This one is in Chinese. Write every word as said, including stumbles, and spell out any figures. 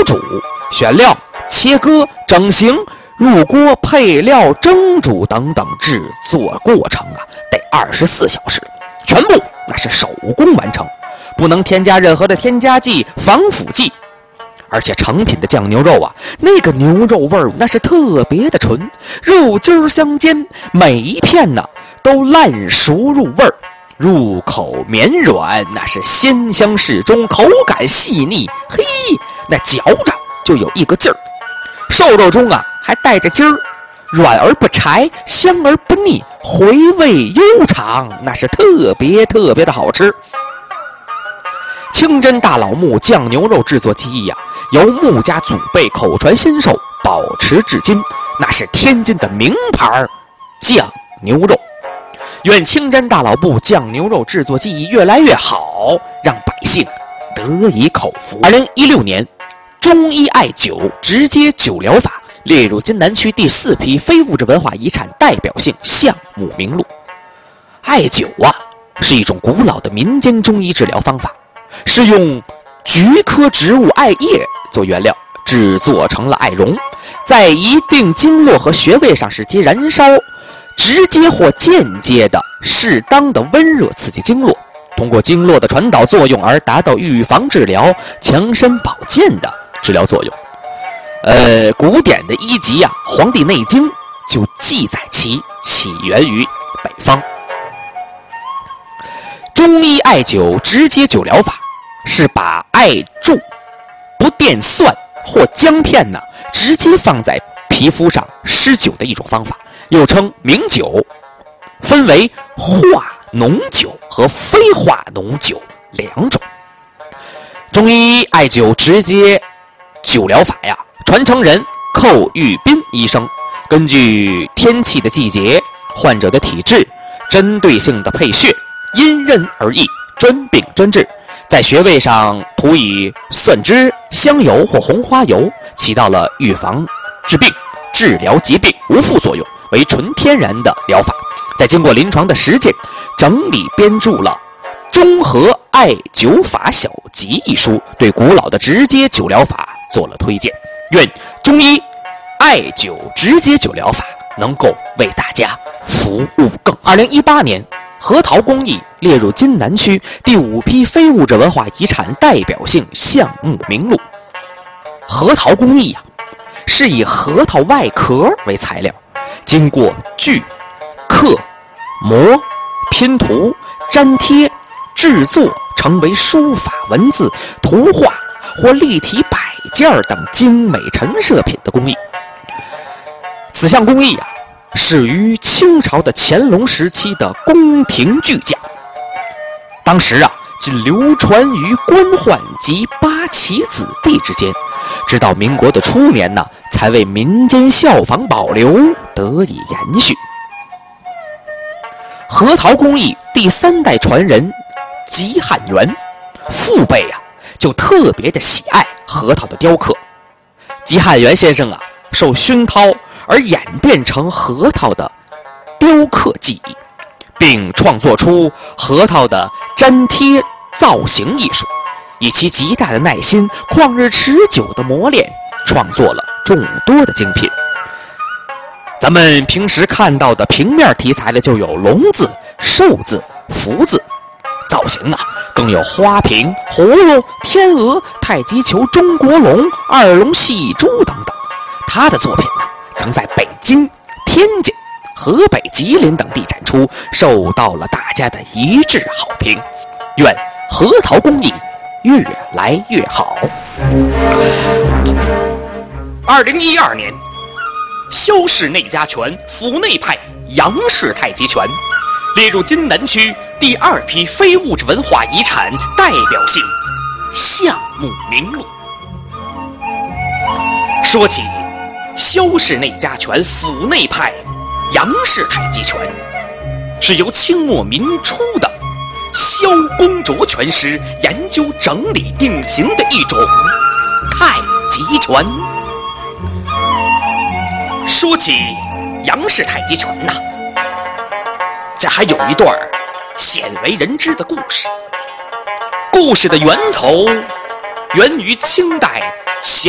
煮，选料、切割、整形、入锅、配料、蒸煮等等，制作过程啊得二十四小时，全部那是手工完成，不能添加任何的添加剂、防腐剂。而且成品的酱牛肉啊，那个牛肉味儿那是特别的纯，肉筋相间，每一片呢都烂熟入味儿，入口绵软，那是鲜香适中，口感细腻，嘿，那嚼着就有一个劲儿。瘦肉中啊还带着筋儿，软而不柴，香而不腻，回味悠长，那是特别特别的好吃。清真大老木酱牛肉制作技艺呀、啊，由穆家祖辈口传心授，保持至今，那是天津的名牌酱牛肉。愿清真大老木酱牛肉制作技艺越来越好，让百姓得以口服。二零一六年，中医艾灸直接灸疗法列入津南区第四批非物质文化遗产代表性项目名录。艾灸啊，是一种古老的民间中医治疗方法，是用菊科植物艾叶做原料，制作成了艾绒，在一定经络和穴位上使其燃烧，直接或间接的适当的温热刺激经络，通过经络的传导作用而达到预防治疗、强身保健的治疗作用。呃，古典的医籍啊，《黄帝内经》就记载其起源于北方。中医艾灸直接灸疗法是把艾柱、不电蒜或姜片呢，直接放在皮肤上施灸的一种方法，又称明灸，分为化脓灸和非化脓灸两种。中医艾灸直接灸疗法呀，传承人寇玉斌医生根据天气的季节、患者的体质，针对性的配穴，因人而异，专病专治。在穴位上涂以蒜汁、香油或红花油，起到了预防治病、治疗疾病无副作用，为纯天然的疗法。在经过临床的实践，整理编著了《中和艾灸法小集》一书，对古老的直接灸疗法做了推荐。愿中医艾灸直接灸疗法能够为大家服务更好。二零一八年，核桃工艺列入津南区第五批非物质文化遗产代表性项目名录。核桃工艺呀、啊，是以核桃外壳为材料，经过锯、刻、磨、拼涂、粘贴、制作，成为书法文字、图画或立体摆件等精美陈设品的工艺。此项工艺啊，始于清朝的乾隆时期的宫廷巨匠，当时啊，仅流传于官宦及八旗子弟之间，直到民国的初年呢，才为民间效仿保留，得以延续。核桃工艺第三代传人吉汉元父辈啊，就特别的喜爱核桃的雕刻。吉汉元先生啊，受熏陶而演变成核桃的雕刻技艺，并创作出核桃的粘贴造型艺术，以其极大的耐心、旷日持久的磨练，创作了众多的精品。咱们平时看到的平面题材的就有龙字、寿字、福字，造型啊更有花瓶、葫芦、天鹅、太极球、中国龙、二龙戏珠等等。他的作品呢，曾在北京、天津、河北、吉林等地展出，受到了大家的一致好评。愿核桃工艺越来越好。二零一二年，萧氏内家拳府内派杨氏太极拳列入津南区第二批非物质文化遗产代表性项目名录。说起萧氏内家拳府内派杨氏太极拳，是由清末民初的萧公卓拳师研究整理定型的一种太极拳。说起杨氏太极拳呐、啊，这还有一段鲜为人知的故事。故事的源头源于清代咸